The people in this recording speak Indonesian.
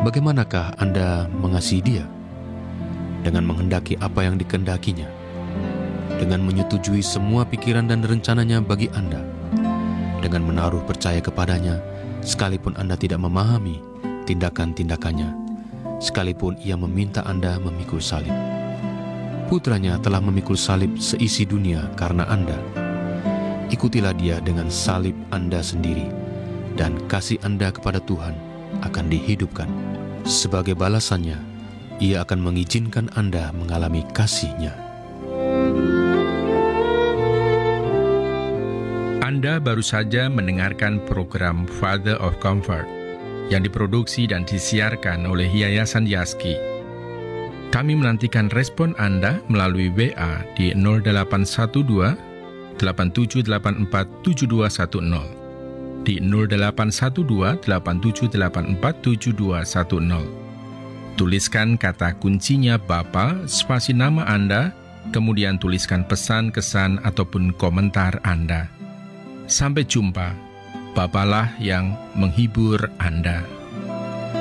Bagaimanakah Anda mengasihi Dia? Dengan menghendaki apa yang dikehendakinya, dengan menyetujui semua pikiran dan rencananya bagi Anda, dengan menaruh percaya kepadanya, sekalipun Anda tidak memahami tindakan-tindakannya, sekalipun Ia meminta Anda memikul salib. Putranya telah memikul salib seisi dunia karena Anda. Ikutilah Dia dengan salib Anda sendiri, dan kasih Anda kepada Tuhan akan dihidupkan. Sebagai balasannya, Ia akan mengizinkan Anda mengalami kasih-Nya. Anda baru saja mendengarkan program Father of Comfort yang diproduksi dan disiarkan oleh Yayasan Yaski. Kami menantikan respon Anda melalui WA di 0812 8784 7210. Di 0812-8784-7210. Tuliskan kata kuncinya Bapa, spasi nama Anda, kemudian tuliskan pesan, kesan, ataupun komentar Anda. Sampai jumpa, Bapalah yang menghibur Anda.